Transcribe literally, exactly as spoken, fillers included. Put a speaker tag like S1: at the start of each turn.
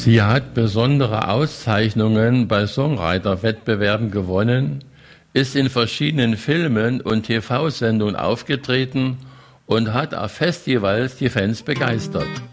S1: Sie hat besondere Auszeichnungen bei Songwriter-Wettbewerben gewonnen, ist in verschiedenen Filmen und T V-Sendungen aufgetreten und hat auf Festivals die Fans begeistert.